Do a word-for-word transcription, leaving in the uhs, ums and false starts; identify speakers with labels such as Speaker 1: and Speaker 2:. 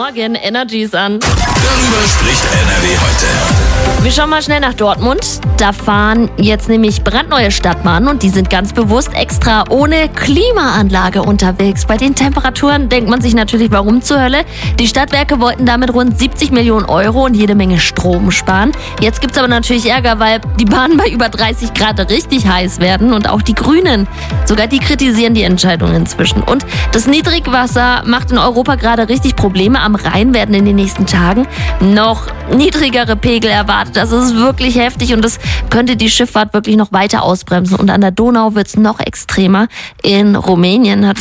Speaker 1: Morgen, Energies an.
Speaker 2: Darüber spricht N R W heute.
Speaker 1: Wir schauen mal schnell nach Dortmund. Da fahren jetzt nämlich brandneue Stadtbahnen und die sind ganz bewusst extra ohne Klimaanlage unterwegs. Bei den Temperaturen denkt man sich natürlich, warum zur Hölle? Die Stadtwerke wollten damit rund siebzig Millionen Euro und jede Menge Strom sparen. Jetzt gibt's aber natürlich Ärger, weil die Bahnen bei über dreißig Grad richtig heiß werden und auch die Grünen. Sogar die kritisieren die Entscheidung inzwischen. Und das Niedrigwasser macht in Europa gerade richtig Probleme. Am Rhein werden in den nächsten Tagen noch niedrigere Pegel erwartet. Das ist wirklich heftig und das könnte die Schifffahrt wirklich noch weiter ausbremsen. Und an der Donau wird's noch extremer. In Rumänien hat